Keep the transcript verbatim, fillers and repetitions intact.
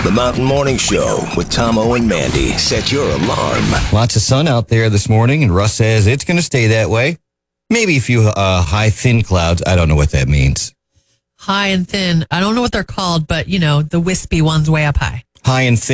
The Mountain Morning Show with Tomo and Mandy. Set your alarm. Lots of sun out there this morning, and Russ says it's going to stay that way. Maybe a few uh, high, thin clouds. I don't know what that means. High and thin. I don't know what they're called, but, you know, the wispy ones way up high. High and thin.